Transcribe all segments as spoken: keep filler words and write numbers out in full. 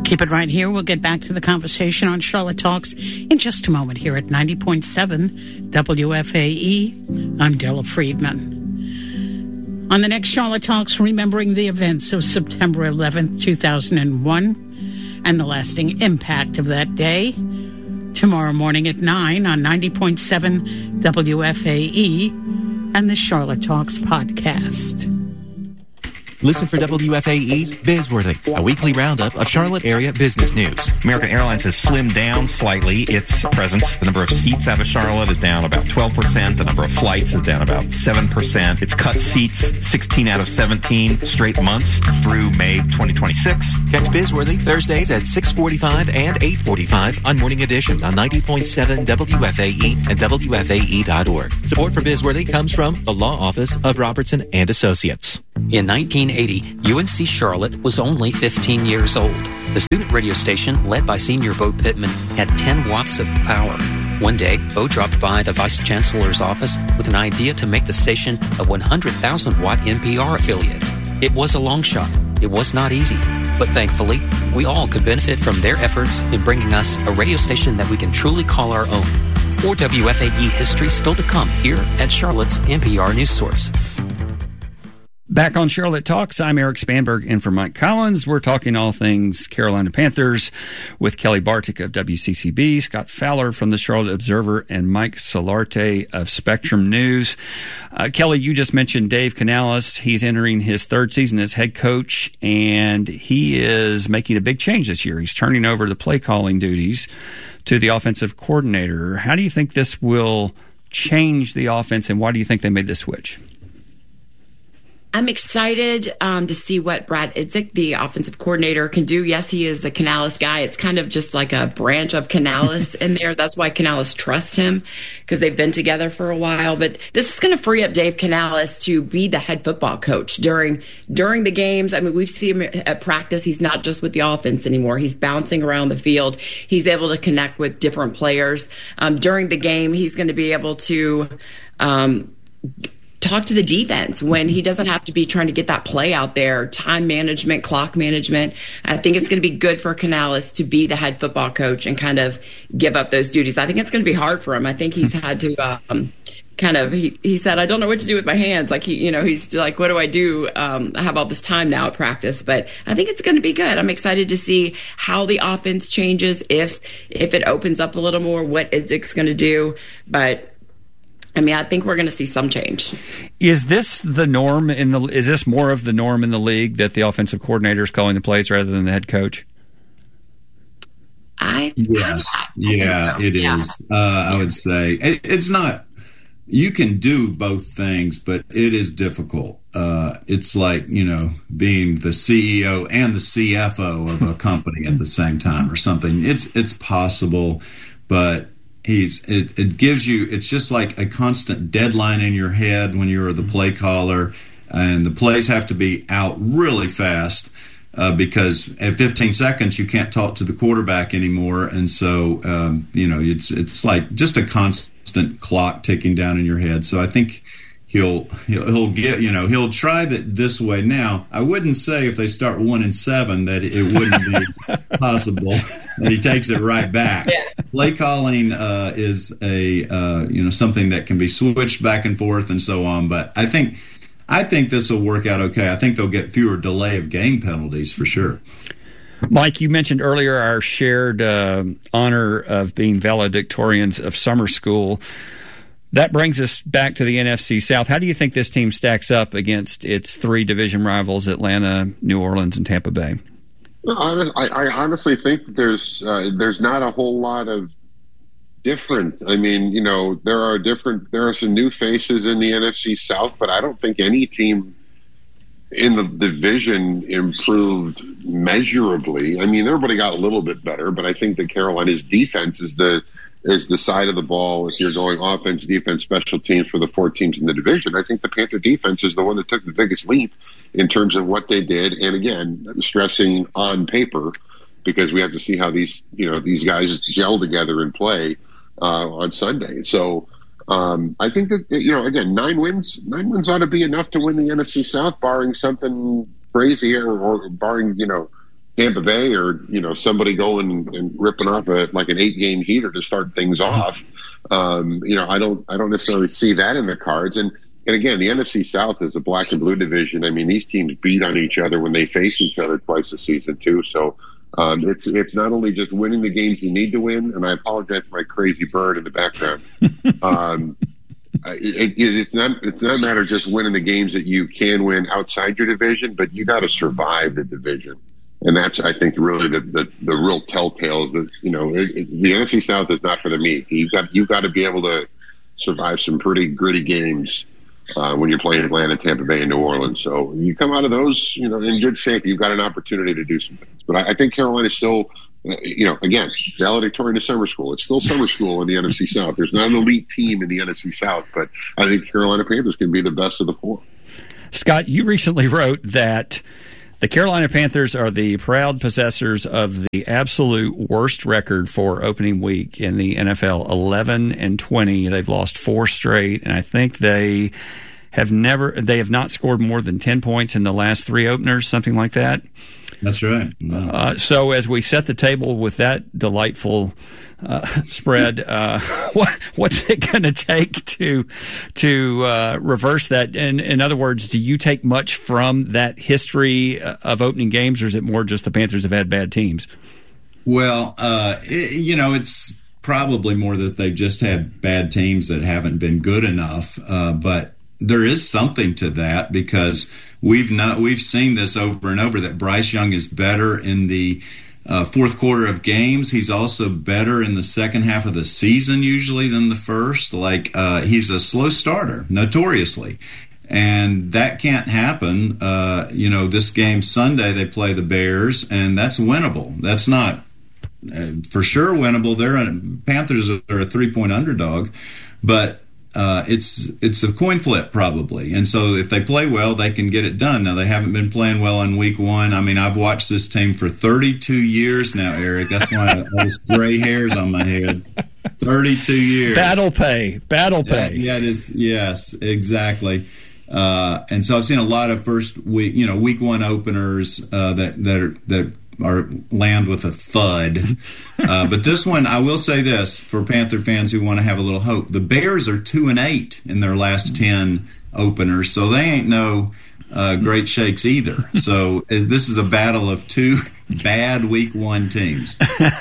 Keep it right here. We'll get back to the conversation on Charlotte Talks in just a moment here at ninety point seven W F A E. I'm Della Friedman. On the next Charlotte Talks, remembering the events of September eleventh, two thousand one and the lasting impact of that day. Tomorrow morning at nine on ninety point seven W F A E and the Charlotte Talks podcast. Listen for W F A E's Bizworthy, a weekly roundup of Charlotte area business news. American Airlines has slimmed down slightly its presence. The number of seats out of Charlotte is down about twelve percent. The number of flights is down about seven percent. It's cut seats sixteen out of seventeen straight months through May twenty twenty-six. Catch Bizworthy Thursdays at six forty-five and eight forty-five on Morning Edition on ninety point seven W F A E and W F A E dot org. Support for Bizworthy comes from the Law Office of Robertson and Associates. In nineteen eighty, U N C Charlotte was only fifteen years old. The student radio station, led by senior Bo Pittman, had ten watts of power. One day, Bo dropped by the Vice Chancellor's office with an idea to make the station a one hundred thousand watt N P R affiliate. It was a long shot. It was not easy. But thankfully, we all could benefit from their efforts in bringing us a radio station that we can truly call our own. More W F A E history still to come here at Charlotte's N P R News Source. Back on Charlotte Talks, I'm Eric Spanberg, and for Mike Collins, we're talking all things Carolina Panthers with Kelly Bartik of W C C B, Scott Fowler from the Charlotte Observer, and Mike Solarte of Spectrum News. Uh, Kelly, you just mentioned Dave Canales. He's entering his third season as head coach, and he is making a big change this year. He's turning over the play calling duties to the offensive coordinator. How do you think this will change the offense, and why do you think they made this switch? I'm excited um, to see what Brad Idzik, the offensive coordinator, can do. Yes, he is a Canales guy. It's kind of just like a branch of Canales in there. That's why Canales trusts him, because they've been together for a while. But this is going to free up Dave Canales to be the head football coach during during the games. I mean, we've seen him at practice. He's not just with the offense anymore. He's bouncing around the field. He's able to connect with different players. Um, during the game, he's going to be able to um, – talk to the defense when he doesn't have to be trying to get that play out there, time management, clock management. I think it's going to be good for Canales to be the head football coach and kind of give up those duties. I think it's going to be hard for him. I think he's had to um, kind of, he, he said, I don't know what to do with my hands. Like, he, you know, he's like, what do I do? Um, I have all this time now at practice, but I think it's going to be good. I'm excited to see how the offense changes, if, if it opens up a little more, what Idzik's going to do. But I mean, I think we're going to see some change. Is this the norm in the? Is this more of the norm in the league that the offensive coordinator is calling the plays rather than the head coach? I yes, I, yeah, I it yeah. is. Uh, I would say it, it's not. You can do both things, but it is difficult. Uh, it's like, you know, being the C E O and the C F O of a company at the same time or something. It's it's possible, but. He's it, it gives you it's just like a constant deadline in your head when you're the play caller, and the plays have to be out really fast uh, because at fifteen seconds you can't talk to the quarterback anymore, and so um, you know it's it's like just a constant clock ticking down in your head. So I think he'll he'll, he'll get you know he'll try that this way. Now I wouldn't say if they start one and seven that it wouldn't be possible that he takes it right back. Yeah. Play calling uh, is a uh, you know something that can be switched back and forth and so on. But I think I think this will work out okay. I think they'll get fewer delay of game penalties for sure. Mike, you mentioned earlier our shared uh, honor of being valedictorians of summer school. That brings us back to the N F C South. How do you think this team stacks up against its three division rivals, Atlanta, New Orleans, and Tampa Bay? No, I, I honestly think that there's uh, there's not a whole lot of different. I mean, you know, there are different. There are some new faces in the N F C South, but I don't think any team in the division improved measurably. I mean, everybody got a little bit better, but I think that Carolina's defense is the is the side of the ball. If you're going offense, defense, special teams for the four teams in the division, I think the Panther defense is the one that took the biggest leap in terms of what they did. And again, stressing on paper, because we have to see how these, you know, these guys gel together and play uh, on Sunday. So um, I think that, you know, again, nine wins, nine wins ought to be enough to win the N F C South, barring something crazy or, or barring, you know, Tampa Bay or, you know, somebody going and, and ripping off a, like an eight game heater to start things off. Um, you know, I don't, I don't necessarily see that in the cards. And, and again, the N F C South is a black and blue division. I mean, these teams beat on each other when they face each other twice a season too. So, um, it's, it's not only just winning the games you need to win. And I apologize for my crazy bird in the background. um, It, it, it's not. It's not a matter of just winning the games that you can win outside your division, but you got to survive the division, and that's, I think, really the the, the real telltale is that, you know, it, it, the N F C South is not for the meek. You've got you've got to be able to survive some pretty gritty games uh, when you're playing Atlanta, Tampa Bay, and New Orleans. So you come out of those, you know, in good shape. You've got an opportunity to do some things. But I, I think Carolina still. You know, again, valedictorian to summer school. It's still summer school in the N F C South. There's not an elite team in the N F C South, but I think Carolina Panthers can be the best of the four. Scott, you recently wrote that the Carolina Panthers are the proud possessors of the absolute worst record for opening week in the N F L, eleven and twenty. They've lost four straight, and I think they have never they have not scored more than ten points in the last three openers, something like that. That's right. Wow. Uh, so as we set the table with that delightful uh, spread, uh, what, what's it going to take to to uh, reverse that? And in other words, do you take much from that history of opening games, or is it more just the Panthers have had bad teams? Well, uh, it, you know, it's probably more that they've just had bad teams that haven't been good enough. Uh, but there is something to that, because we've not we've seen this over and over that Bryce Young is better in the uh, fourth quarter of games. He's also better in the second half of the season usually than the first. Like uh, he's a slow starter, notoriously, and that can't happen. Uh, you know, this game Sunday they play the Bears, and that's winnable. That's not uh, for sure winnable. They're a, Panthers are a three point underdog, but. Uh, it's it's a coin flip probably, and so if they play well, they can get it done. Now they haven't been playing well in week one. I mean, I've watched this team for thirty-two years now, Eric. That's why I have all those gray hairs on my head. thirty-two years. Battle pay, battle pay. Yeah, yeah it is. Yes, exactly. Uh, and so I've seen a lot of first week, you know, week one openers uh, that that are, that. Or land with a thud. Uh, but this one, I will say this for Panther fans who want to have a little hope: the Bears are two and eight in their last ten openers, so they ain't no uh, great shakes either. So uh, this is a battle of two bad week one teams.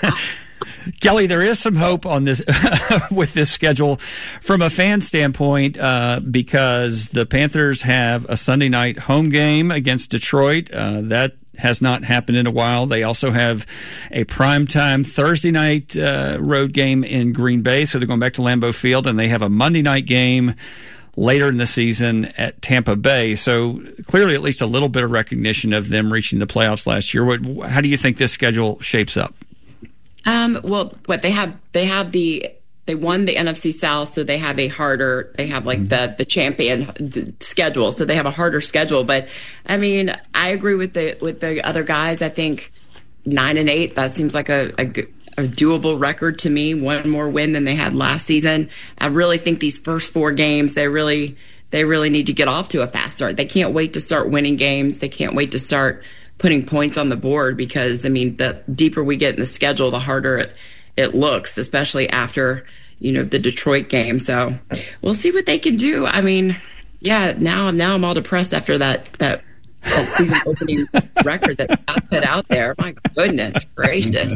Kelly, there is some hope on this with this schedule from a fan standpoint uh, because the Panthers have a Sunday night home game against Detroit. Uh, that has not happened in a while. They also have a primetime Thursday night uh, road game in Green Bay, so they're going back to Lambeau Field, and they have a Monday night game later in the season at Tampa Bay. So clearly at least a little bit of recognition of them reaching the playoffs last year. What, how do you think this schedule shapes up? Um, well, what they have, they have the, they won the N F C South, so they have a harder, they have like the, the champion the schedule. So they have a harder schedule. But I mean, I agree with the, with the other guys. I think nine and eight, that seems like a, a, a doable record to me. One more win than they had last season. I really think these first four games, they really, they really need to get off to a fast start. They can't wait to start winning games. They can't wait to start putting points on the board, because I mean, the deeper we get in the schedule, the harder it, it looks, especially after, you know, the Detroit game. So we'll see what they can do. I mean, yeah, now, now I'm all depressed after that, that, that season opening record that Scott put out there. My goodness gracious.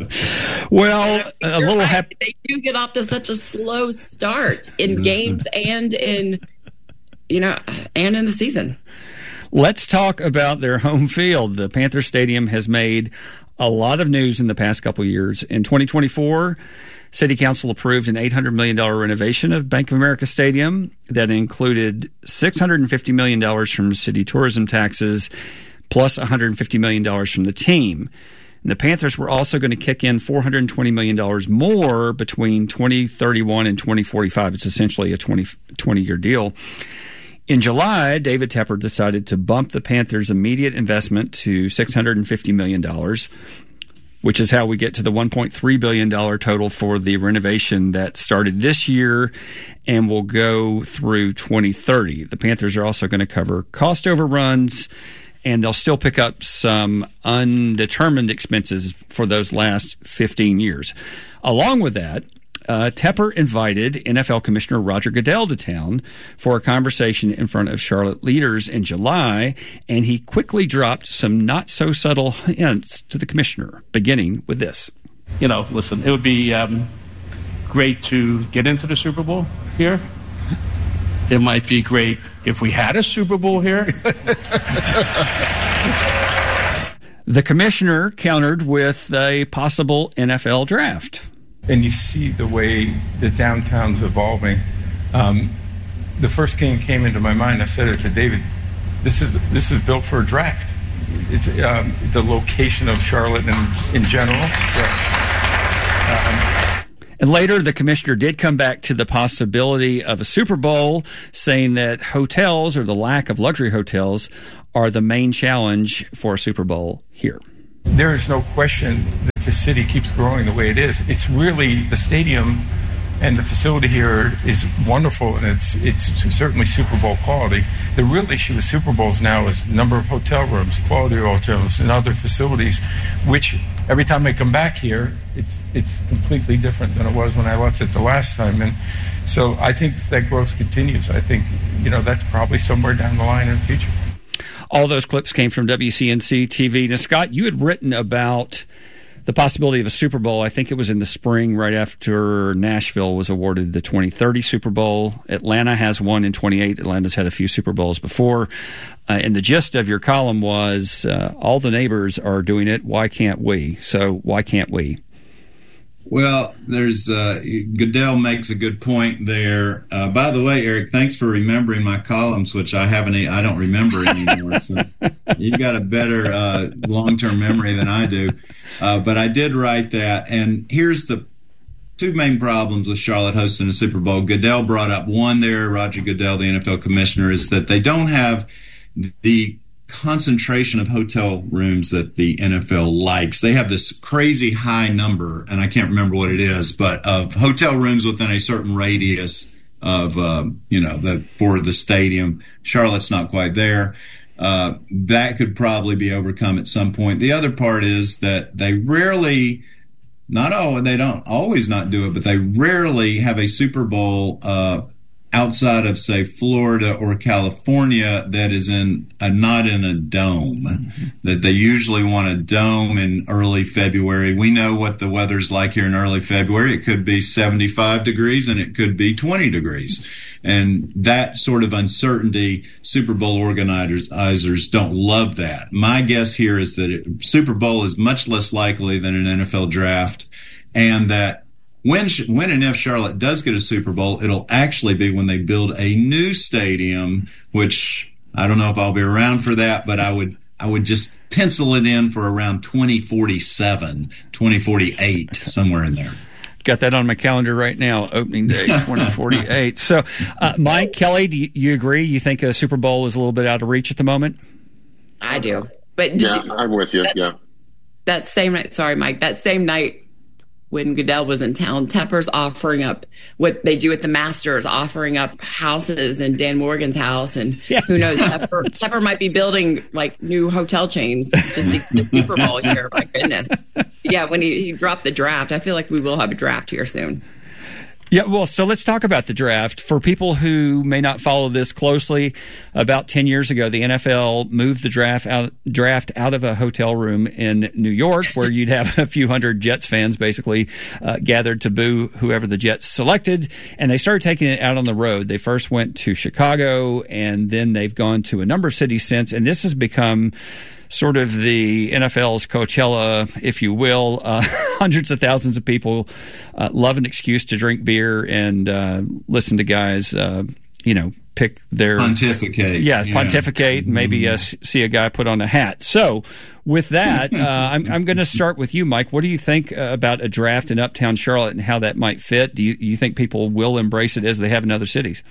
Well, a little right. happy. They do get off to such a slow start in games and in, you know, and in the season. Let's talk about their home field. The Panther Stadium has made a lot of news in the past couple of years. In twenty twenty-four, City Council approved an eight hundred million dollars renovation of Bank of America Stadium that included six hundred fifty million dollars from city tourism taxes plus one hundred fifty million dollars from the team. And the Panthers were also going to kick in four hundred twenty million dollars more between twenty thirty-one and twenty forty-five. It's essentially a twenty, twenty-year deal. In July, David Tepper decided to bump the Panthers' immediate investment to six hundred fifty million dollars, which is how we get to the one point three billion dollars total for the renovation that started this year and will go through twenty thirty. The Panthers are also going to cover cost overruns and they'll still pick up some undetermined expenses for those last fifteen years. Along with that, Uh, Tepper invited N F L Commissioner Roger Goodell to town for a conversation in front of Charlotte leaders in July, and he quickly dropped some not-so-subtle hints to the commissioner, beginning with this. You know, listen, it would be um, great to get into the Super Bowl here. It might be great if we had a Super Bowl here. The commissioner countered with a possible N F L draft. And you see the way the downtown's evolving. Um, the first thing came into my mind, I said it to David, this is this is built for a draft. It's um, the location of Charlotte in, in general. Yeah. Um, and later, the commissioner did come back to the possibility of a Super Bowl, saying that hotels, or the lack of luxury hotels, are the main challenge for a Super Bowl here. There is no question that the city keeps growing the way it is. It's really, the stadium and the facility here is wonderful, and it's it's certainly Super Bowl quality. The real issue with Super Bowls now is number of hotel rooms, quality of hotels, and other facilities, which every time I come back here, it's it's completely different than it was when I left it the last time. And so I think that growth continues. I think, you know, that's probably somewhere down the line in the future. All those clips came from W C N C T V. Now, Scott, you had written about the possibility of a Super Bowl. I think it was in the spring, right after Nashville was awarded the twenty thirty Super Bowl. Atlanta has one in twenty-eight. Atlanta's had a few Super Bowls before. Uh, and the gist of your column was uh, all the neighbors are doing it. Why can't we? So why can't we? Well, there's uh, Goodell makes a good point there. Uh, by the way, Eric, thanks for remembering my columns, which I haven't, I don't remember anymore. So you've got a better uh, long-term memory than I do. Uh, but I did write that, and here's the two main problems with Charlotte hosting the Super Bowl. Goodell brought up one there. Roger Goodell, the N F L commissioner, is that they don't have the concentration of hotel rooms that the N F L likes. They have this crazy high number, and I can't remember what it is, but of hotel rooms within a certain radius of, uh, you know, the for the stadium. Charlotte's not quite there. Uh, that could probably be overcome at some point. The other part is that they rarely, not all, they don't always not do it, but they rarely have a Super Bowl uh, outside of, say, Florida or California that is in a, not in a dome. Mm-hmm. That they usually want a dome in early February. We know what the weather's like here in early February. It could be seventy-five degrees and it could be twenty degrees. And that sort of uncertainty, Super Bowl organizers don't love that. My guess here is that it, Super Bowl is much less likely than an N F L draft, and that When when and if Charlotte does get a Super Bowl, it'll actually be when they build a new stadium, which I don't know if I'll be around for that, but I would I would just pencil it in for around twenty forty-seven, twenty forty-eight, somewhere in there. Got that on my calendar right now, opening day twenty forty-eight. So, uh, Mike, Kelly, do you, you agree? You think a Super Bowl is a little bit out of reach at the moment? I do. But did yeah, you, I'm with you, yeah. That same night, sorry, Mike, that same night, when Goodell was in town, Tepper's offering up what they do at the Masters, offering up houses in Dan Morgan's house. And yes. Who knows, Tepper, Tepper might be building like new hotel chains just to get the Super Bowl here. My goodness. Yeah, when he, he dropped the draft, I feel like we will have a draft here soon. Yeah, well, so let's talk about the draft. For people who may not follow this closely, about ten years ago, the N F L moved the draft out, draft out of a hotel room in New York, where you'd have a few hundred Jets fans basically uh, gathered to boo whoever the Jets selected, and they started taking it out on the road. They first went to Chicago, and then they've gone to a number of cities since, and this has become sort of the N F L's Coachella, if you will. Uh, hundreds of thousands of people uh, love an excuse to drink beer and uh, listen to guys, uh, you know, pick their... Pontificate. Yeah, yeah. pontificate, and maybe uh, see a guy put on a hat. So with that, uh, I'm, I'm going to start with you, Mike. What do you think uh, about a draft in Uptown Charlotte and how that might fit? Do you, you think people will embrace it as they have in other cities?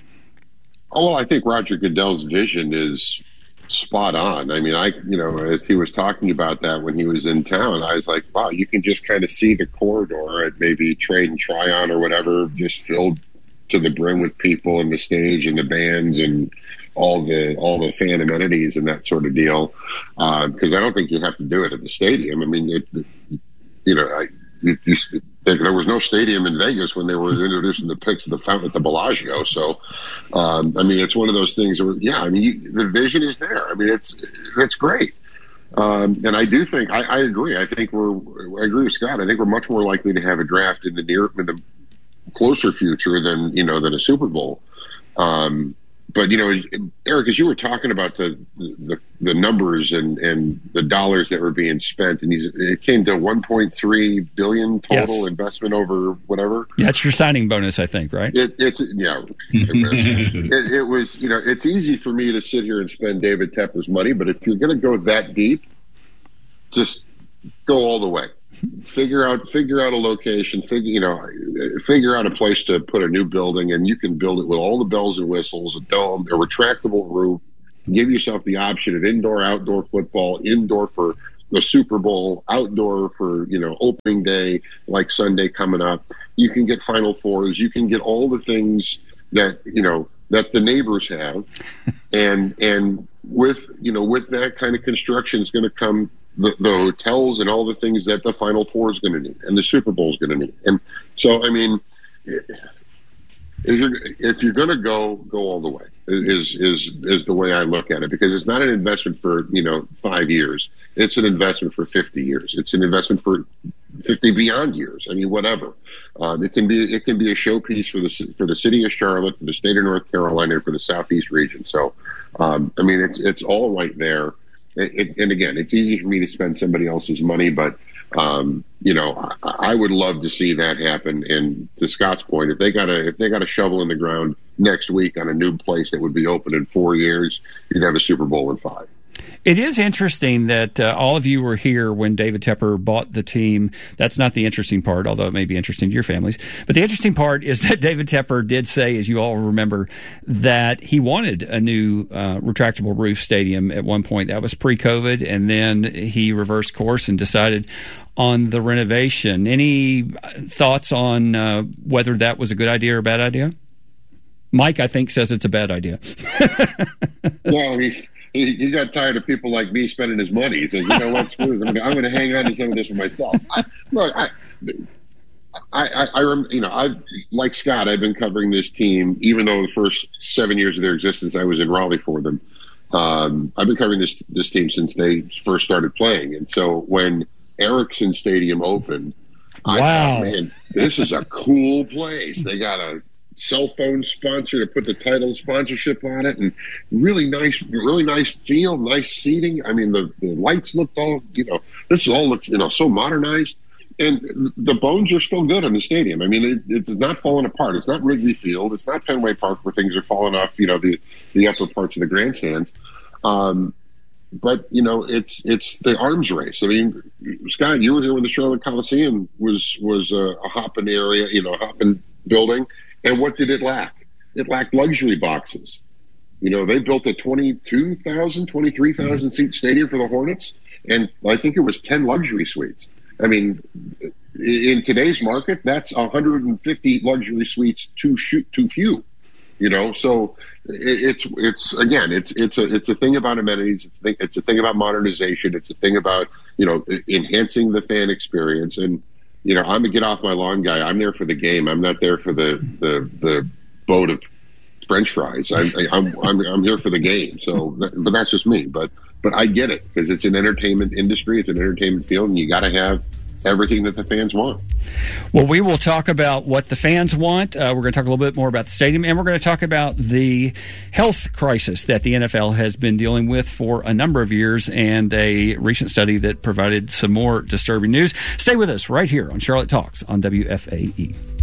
Oh, well, I think Roger Goodell's vision is spot on. I mean, I, you know, as he was talking about that when he was in town, I was like, wow, you can just kind of see the corridor at maybe Trade and Tryon or whatever, just filled to the brim with people and the stage and the bands and all the all the fan amenities and that sort of deal, because uh, I don't think you have to do it at the stadium. I mean, it, it, you know, I, you, you, there was no stadium in Vegas when they were introducing the picks of the fountain at the Bellagio. So, um, I mean, it's one of those things where, yeah, I mean, you, the vision is there. I mean, it's it's great. Um, and I do think, I, I agree. I think we're, I agree with Scott. I think we're much more likely to have a draft in the near, in the closer future than, you know, than a Super Bowl. Um, But, you know, Eric, as you were talking about the the, the numbers and, and the dollars that were being spent, and you, it came to one point three billion dollars total yes. investment over whatever. That's your signing bonus, I think, right? It, it's yeah. it, it was, you know, it's easy for me to sit here and spend David Tepper's money, but if you're going to go that deep, just go all the way. Figure out, figure out a location. Figure, you know, figure out a place to put a new building, and you can build it with all the bells and whistles, a dome, a retractable roof. Give yourself the option of indoor, outdoor football, indoor for the Super Bowl, outdoor for, you know, opening day like Sunday coming up. You can get Final Fours. You can get all the things that, you know, that the neighbors have, and and with, you know, with that kind of construction is going to come The, the hotels and all the things that the Final Four is going to need and the Super Bowl is going to need. And so, I mean, if you're, if you're going to go, go all the way is, is, is the way I look at it, because it's not an investment for, you know, five years. It's an investment for fifty years. It's an investment for fifty beyond years. I mean, whatever. Um, it can be, it can be a showpiece for the, for the city of Charlotte, for the state of North Carolina, and for the Southeast region. So, um, I mean, it's, it's all right there. It, it, and again, it's easy for me to spend somebody else's money, but, um, you know, I, I would love to see that happen. And to Scott's point, if they got a, if they got a shovel in the ground next week on a new place that would be open in four years, you'd have a Super Bowl in five. It is interesting that uh, all of you were here when David Tepper bought the team. That's not the interesting part, although it may be interesting to your families. But the interesting part is that David Tepper did say, as you all remember, that he wanted a new uh, retractable roof stadium at one point. That was pre-COVID, and then he reversed course and decided on the renovation. Any thoughts on uh, whether that was a good idea or a bad idea? Mike, I think, says it's a bad idea. Well, he... He, he got tired of people like me spending his money. He said, you know what, screw this. I'm going to hang on to some of this for myself. I, look, I, I, I, I rem, you know, I like Scott, I've been covering this team, even though the first seven years of their existence, I was in Raleigh for them. Um, I've been covering this, this team since they first started playing. And so when Ericsson Stadium opened, I wow. thought, man, this is a cool place. They got a cell phone sponsor to put the title sponsorship on it, and really nice, really nice field, nice seating. I mean, the, the lights looked all, you know, this all looks, you know, so modernized, and the bones are still good in the stadium. I mean, it, it's not falling apart. It's not Wrigley Field. It's not Fenway Park where things are falling off, you know, the, the upper parts of the grandstands. Um, but, you know, it's, it's the arms race. I mean, Scott, you were here when the Charlotte Coliseum was, was a, a hopping area, you know, a hopping building. And what did it lack? It lacked luxury boxes. You know, they built a twenty-two thousand, twenty-three thousand seat stadium for the Hornets, and I think it was ten luxury suites. I mean, in today's market, that's one hundred fifty luxury suites too shoot too few. You know, so it's it's again, it's it's a it's a thing about amenities. It's a thing, it's a thing about modernization. It's a thing about, you know, enhancing the fan experience. And you know, I'm a get off my lawn guy. I'm there for the game. I'm not there for the, the, the boat of French fries. I, I, I'm, I'm, I'm here for the game. So, that, but that's just me. But, but I get it, because it's an entertainment industry. It's an entertainment field, and you got to have everything that the fans want. Well, we will talk about what the fans want. Uh, we're going to talk a little bit more about the stadium, and we're going to talk about the health crisis that the N F L has been dealing with for a number of years, and a recent study that provided some more disturbing news. Stay with us right here on Charlotte Talks on W F A E.